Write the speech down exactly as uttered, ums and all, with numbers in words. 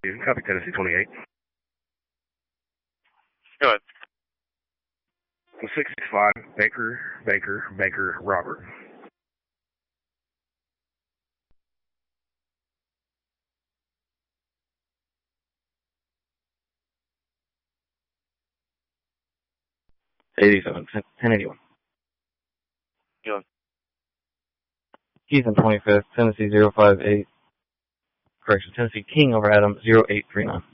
Copy, Tennessee twenty-eight. Go ahead. six six five, Baker, Baker, Baker, Robert. eighty-seven, ten eighty-one. Go ahead. Keith on twenty-fifth, Tennessee zero five eight. Correction, Tennessee King over Adam zero eight three nine.